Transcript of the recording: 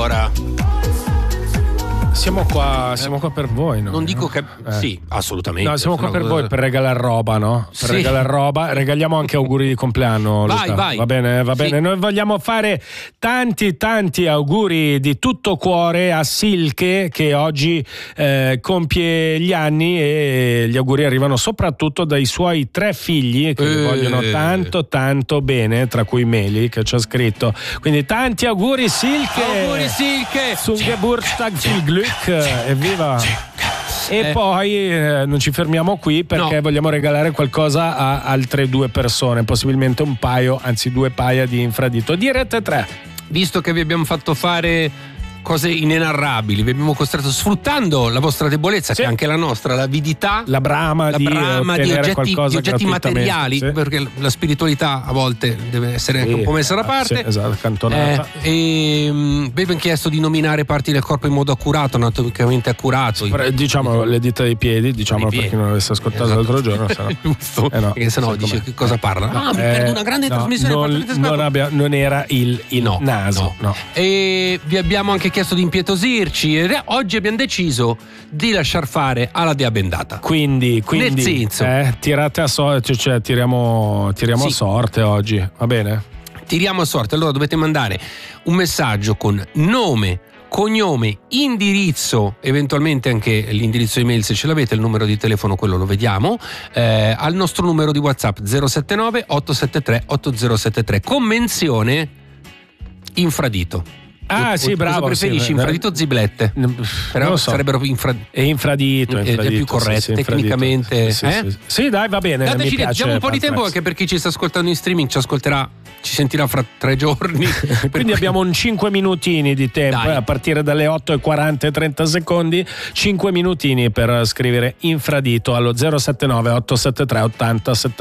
allora. Siamo qua per voi, no? Non dico che sì, assolutamente. No, siamo qua per voi, per regalare roba, no? Per regalare roba, regaliamo anche auguri di compleanno. Luca. Vai. Va bene. Sì. Noi vogliamo fare tanti auguri di tutto cuore a Silke, che oggi compie gli anni, e gli auguri arrivano soprattutto dai suoi 3 figli che li vogliono tanto bene, tra cui Meli, che ci ha scritto. Quindi tanti auguri Silke. Auguri Silke. Zum Geburtstag viel Glück, evviva! E poi non ci fermiamo qui, perché vogliamo regalare qualcosa a altre 2 persone, possibilmente 2 paia di infradito di Rete 3. Visto che vi abbiamo fatto fare cose inenarrabili, vi abbiamo costretto, sfruttando la vostra debolezza, che è anche la nostra, l'avidità, la brama di oggetti materiali, perché la spiritualità a volte deve essere anche un po' messa da parte. Esatto, cantonata. E vi abbiamo chiesto di nominare parti del corpo in modo accurato, anatomicamente accurato. Diciamo le dita dei piedi, diciamo, per chi non avesse ascoltato l'altro giorno. Giusto, perché sennò dice che cosa parla. Mi perdo una grande trasmissione. Non era il naso. No. E vi abbiamo anche chiesto di impietosirci, e oggi abbiamo deciso di lasciar fare alla dea bendata. Quindi nel senso, tirate a sorte, cioè tiriamo a sorte oggi, va bene? Tiriamo a sorte. Allora dovete mandare un messaggio con nome, cognome, indirizzo, eventualmente anche l'indirizzo email se ce l'avete, il numero di telefono quello lo vediamo, al nostro numero di WhatsApp 079 873 8073 con menzione infradito. Sì, bravo. Cosa preferisci, infradito o ziblette? Però sarebbero infradito. È più corretto, tecnicamente. Sì, dai, va bene. Dateci diamo un po' di tempo, anche per chi ci sta ascoltando in streaming ci sentirà fra 3 giorni. Quindi abbiamo un 5 minutini di tempo, a partire dalle 8:40 e 30 secondi, 5 minutini per scrivere infradito allo 079 873 8073.